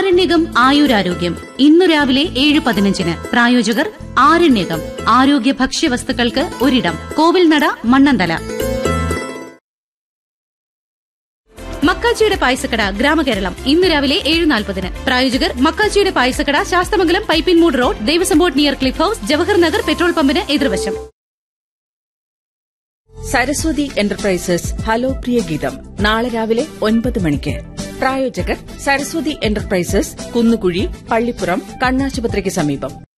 ആരണ്യകം ആയുരാരോഗ്യം ഇന്നു രാവിലെ 7:15. പ്രായോജകർ ആരണ്യകം ആരോഗ്യ ഭക്ഷ്യവസ്തുക്കൾക്ക് ഒരിടം. കോവിൽനട, മണ്ണന്തല. മക്കാച്ചിയുടെ പായസക്കട ഗ്രാമകേരളം ഇന്ന് രാവിലെ 7:40. പ്രായോജകർ മക്കാച്ചിയുടെ പായസക്കട, Sasthamangalam, Pipinmoodu road, Devaswom board near cliff house, Jawahar Nagar petrol പമ്പിന് എതിർവശം. സരസ്വതി എന്റർപ്രൈസസ് ഹലോ പ്രിയ ഗീതം നാളെ രാവിലെ 9 മണിക്ക്. പ്രായോജകർ സരസ്വതി എന്റർപ്രൈസസ്, കുന്നുകുഴി, പള്ളിപ്പുറം, കണ്ണാശുപത്രിക്ക് സമീപം.